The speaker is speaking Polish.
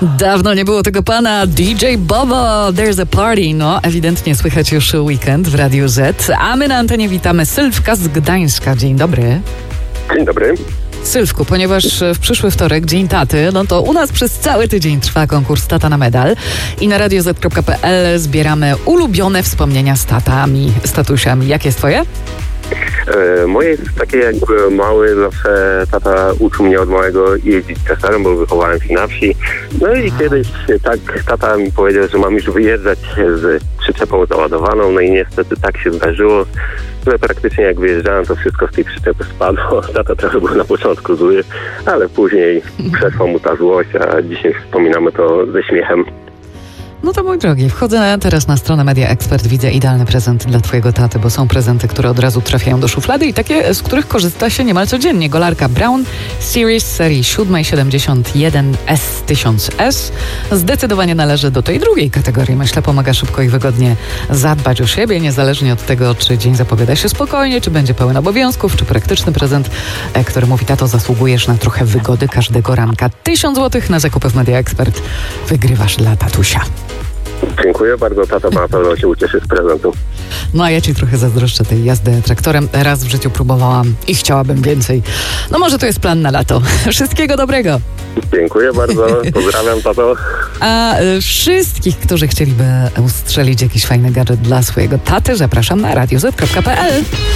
Dawno nie było tego pana DJ Bobo, There's a Party. No, ewidentnie słychać już weekend w Radiu Z. A my na antenie witamy Sylwka z Gdańska. Dzień dobry. Dzień dobry. Sylwku, ponieważ w przyszły wtorek, Dzień Taty, no to u nas przez cały tydzień trwa konkurs Tata na medal i na radioz.pl zbieramy ulubione wspomnienia z tatami, z tatusiami. Jakie jest twoje? Moje jest takie, jak byłem mały, zawsze tata uczył mnie od małego jeździć traktorem, bo wychowałem się na wsi. No i kiedyś tak tata mi powiedział, że mam już wyjeżdżać z przyczepą załadowaną, no i niestety tak się zdarzyło, że praktycznie jak wyjeżdżałem, to wszystko z tej przyczepy spadło. Tata trochę był na początku zły, ale później przeszła mu ta złość, a dzisiaj wspominamy to ze śmiechem. No to mój drogi, wchodzę teraz na stronę Media Expert, widzę idealny prezent dla twojego taty, bo są prezenty, które od razu trafiają do szuflady i takie, z których korzysta się niemal codziennie. Golarka Brown Series serii 771 S1000S zdecydowanie należy do tej drugiej kategorii. Myślę, pomaga szybko i wygodnie zadbać o siebie, niezależnie od tego, czy dzień zapowiada się spokojnie, czy będzie pełen obowiązków, czy praktyczny prezent, który mówi: tato, zasługujesz na trochę wygody każdego ranka. 1000 zł na zakupy w Media Expert wygrywasz dla tatusia. Dziękuję bardzo, tata na pewno się ucieszy z prezentu. No a ja ci trochę zazdroszczę tej jazdy traktorem. Raz w życiu próbowałam i chciałabym więcej. No może to jest plan na lato. Wszystkiego dobrego. Dziękuję bardzo, pozdrawiam, tato. A wszystkich, którzy chcieliby ustrzelić jakiś fajny gadżet dla swojego taty, zapraszam na radioz.pl.